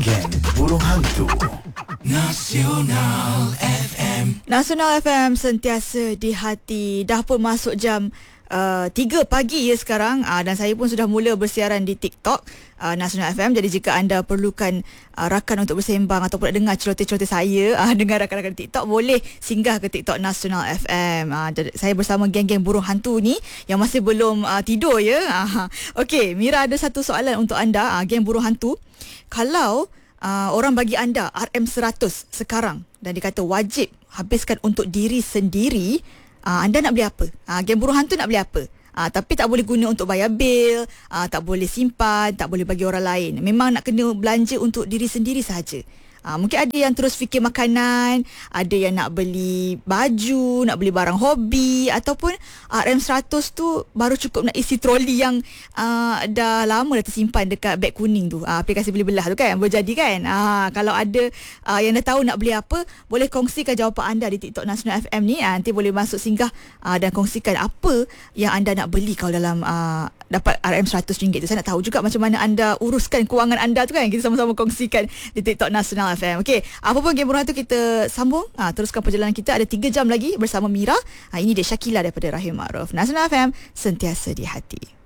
Geng-geng burung hantu Nasional FM. Nasional FM sentiasa di hati. Dah pun masuk jam 3 pagi ya sekarang, dan saya pun sudah mula bersiaran di TikTok Nasional FM. Jadi jika anda perlukan rakan untuk bersembang ataupun nak dengar celoteh-celoteh saya dengan rakan-rakan TikTok, boleh singgah ke TikTok Nasional FM. Saya bersama geng-geng burung hantu ni yang masih belum tidur ya. Okey, Mira ada satu soalan untuk anda, geng burung hantu. Kalau orang bagi anda RM100 sekarang dan dikata wajib habiskan untuk diri sendiri, anda nak beli apa? Geng burung hantu nak beli apa? Tapi tak boleh guna untuk bayar bil, tak boleh simpan, tak boleh bagi orang lain. Memang nak kena belanja untuk diri sendiri sahaja. Mungkin ada yang terus fikir makanan, ada yang nak beli baju, nak beli barang hobi, ataupun RM100 tu baru cukup nak isi troli yang dah lama dah tersimpan dekat beg kuning tu, aplikasi beli belah tu kan, boleh jadi kan. Kalau ada yang dah tahu nak beli apa, boleh kongsikan jawapan anda di TikTok Nasional FM ni. Nanti boleh masuk singgah dan kongsikan apa yang anda nak beli kalau dalam dapat RM100 tu. Saya nak tahu juga macam mana anda uruskan kewangan anda tu kan. Kita sama-sama kongsikan di TikTok Nasional FM. Okey, apa pun geng burung hantu kita sambung. Teruskan perjalanan kita. Ada 3 jam lagi bersama Mira. Ini dia Syakila daripada Rahim Ma'ruf. Nasional FM sentiasa di hati.